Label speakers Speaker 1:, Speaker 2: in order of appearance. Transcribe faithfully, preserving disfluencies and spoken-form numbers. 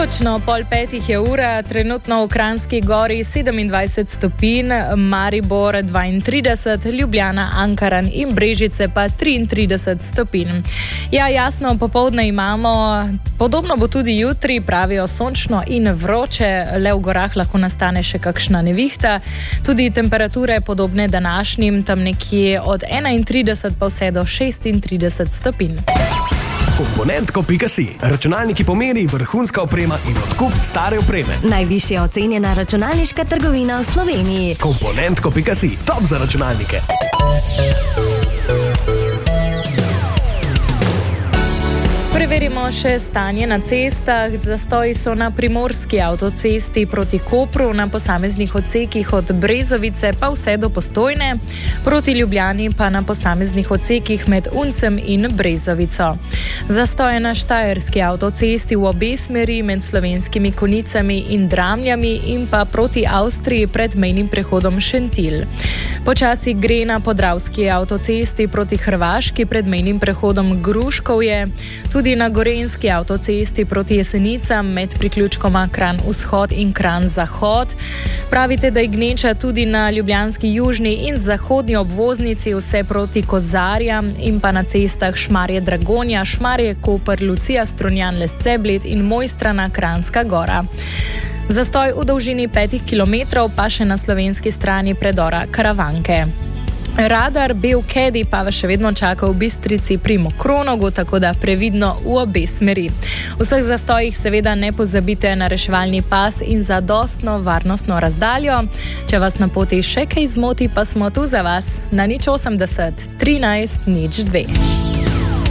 Speaker 1: Točno pol petih je ura, trenutno v Kranjski gori sedemindvajset stopinj, Maribor dvaintrideset, Ljubljana, Ankaran in Brežice pa triintrideset stopinj. Ja, jasno, popoldne imamo, podobno bo tudi jutri, pravijo sončno in vroče, le v gorah lahko nastane še kakšna nevihta. Tudi temperature podobne današnjim, tam nekje od enaintrideset pa vse do šestintrideset stopinj.
Speaker 2: Komponentko pika si. Računalniki pomeri, vrhunska oprema in odkup stare opreme.
Speaker 3: Najvišje ocenjena računalniška trgovina v Sloveniji.
Speaker 2: Komponentko pika si. Top za računalnike.
Speaker 1: Preverimo še stanje na cestah. Zastoji so na primorski avtocesti proti Kopru, na posameznih odsekih od Brezovice pa vse do Postojne, proti Ljubljani pa na posameznih odsekih med Uncem in Brezovico. Zastoje na štajerski avtocesti v obe smeri med Slovenskimi Konjicami in Dramljami in pa proti Avstriji pred mejnim prehodom Šentilj. Počasi gre na podravski avtocesti proti Hrvaški pred mejnim prehodom Gruškovje, tudi na gorenjski avtocesti proti Jesenicam med priključkoma Kranj vzhod in Kranj zahod. Pravite, da je gneča tudi na ljubljanski južni in zahodni obvoznici, vse proti Kozarjam in pa na cestah Šmarje Dragonja, Šmarje Koper, Lucija Strunjan, Lesce Bled in Mojstrana, Kranjska Gora. Zastoj v dolžini petih kilometrov pa še na slovenski strani predora Karavanke. Radar Bel Kedi pa vas še vedno čaka v Bistrici pri Mokronogu, tako da previdno v obe smeri. V vseh zastojih seveda ne pozabite na reševalni pas in zadostno varnostno razdaljo. Če vas na poti še kaj zmoti, pa smo tu za vas na nič osemdeset trinajst nič dve.